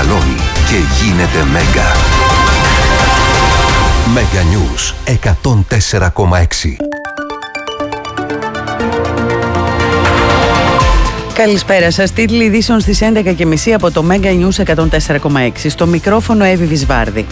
μεγαλώνει και γίνεται Μέγκα. Μέγκα News 104,6. Καλησπέρα σας. Τίτλοι ειδήσεων στις 11.30 από το Μέγκα News 104,6. Στο μικρόφωνο Εύη Βυσβάρδη.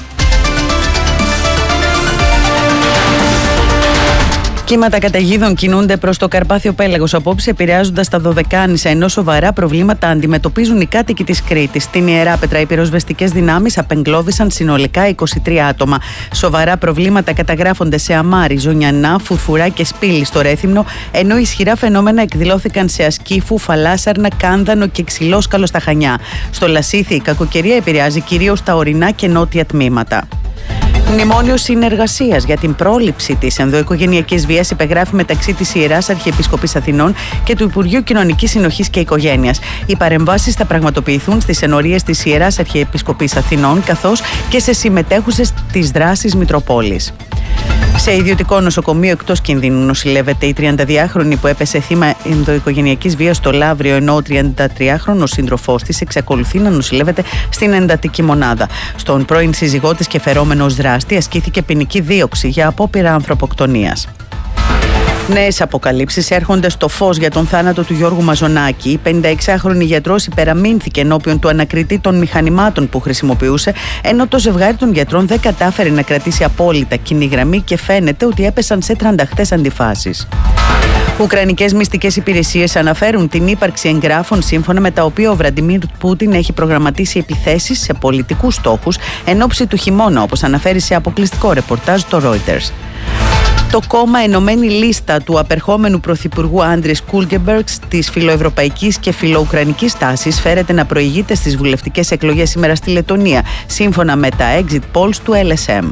Κύματα καταιγίδων κινούνται προς το Καρπάθιο Πέλαγος απόψε, επηρεάζοντας τα Δωδεκάνησα, ενώ σοβαρά προβλήματα αντιμετωπίζουν οι κάτοικοι της Κρήτης. Στην Ιεράπετρα, οι πυροσβεστικές δυνάμεις απεγκλώβησαν συνολικά 23 άτομα. Σοβαρά προβλήματα καταγράφονται σε Αμάρι, Ζωνιανά, Φουρφουρά και Σπήλη στο Ρέθυμνο, ενώ ισχυρά φαινόμενα εκδηλώθηκαν σε Ασκήφου, Φαλάσσαρνα, Κάνδανο και Ξυλόσκαλο στα Χανιά. Στο Λασίθι, η κακοκαιρία επηρεάζει κυρίως τα ορεινά και νότια τμήματα. Μνημόνιο συνεργασίας για την πρόληψη της ενδοοικογενειακής βίας υπεγράφει μεταξύ της Ιεράς Αρχιεπισκοπής Αθηνών και του Υπουργείου Κοινωνικής Συνοχής και Οικογένειας. Οι παρεμβάσεις θα πραγματοποιηθούν στις ενορίες της Ιεράς Αρχιεπισκοπής Αθηνών, καθώς και σε συμμετέχουσες της δράσης Μητροπόλης. Σε ιδιωτικό νοσοκομείο εκτός κινδύνου νοσηλεύεται η 32χρονη που έπεσε θύμα ενδοοικογενειακής βίας στο Λαύριο, ενώ ο 33χρονος σύντροφός της εξακολουθεί να νοσηλεύεται στην εντατική μονάδα. Στον πρώην σύζυγό της και φερόμενο ως δράστη ασκήθηκε ποινική δίωξη για απόπειρα ανθρωποκτονίας. Νέες αποκαλύψεις έρχονται στο φως για τον θάνατο του Γιώργου Μαζονάκη. Η 56χρονη γιατρός υπεραμείνθηκε ενώπιον του ανακριτή των μηχανημάτων που χρησιμοποιούσε, ενώ το ζευγάρι των γιατρών δεν κατάφερε να κρατήσει απόλυτα κοινή γραμμή και φαίνεται ότι έπεσαν σε τρανταχτές αντιφάσεις. Ουκρανικές μυστικές υπηρεσίες αναφέρουν την ύπαρξη εγγράφων σύμφωνα με τα οποία ο Βλαντιμίρ Πούτιν έχει προγραμματίσει επιθέσεις σε πολιτικούς στόχους εν ώψη του χειμώνα, όπως αναφέρει σε αποκλειστικό ρεπορτάζ το Reuters. Το κόμμα Ενωμένη Λίστα του απερχόμενου πρωθυπουργού Άντρης Κούλκεμπεργκ της φιλοευρωπαϊκής και φιλοουκρανικής τάσης φέρεται να προηγείται στις βουλευτικές εκλογές σήμερα στη Λετονία, σύμφωνα με τα exit polls του LSM.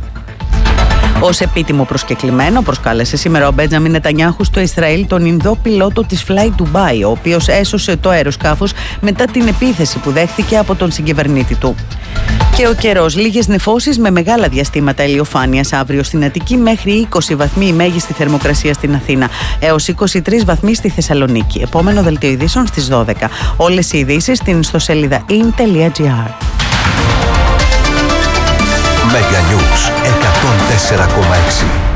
Ως επίτιμο προσκεκλημένο προσκάλεσε σήμερα ο Μπέντζαμιν Νετανιάχου στο Ισραήλ τον Ινδό πιλότο της Fly Dubai, ο οποίος έσωσε το αεροσκάφος μετά την επίθεση που δέχθηκε από τον συγκυβερνήτη του. Και ο καιρός, λίγες νεφώσεις με μεγάλα διαστήματα ηλιοφάνειας αύριο στην Αττική, μέχρι 20 βαθμοί η μέγιστη θερμοκρασία στην Αθήνα, έως 23 βαθμοί στη Θεσσαλονίκη. Επόμενο δελτίο ειδήσεων στις 12. Όλες οι ειδήσεις στην ιστοσελίδα in.gr. Μέγκα News 104,6.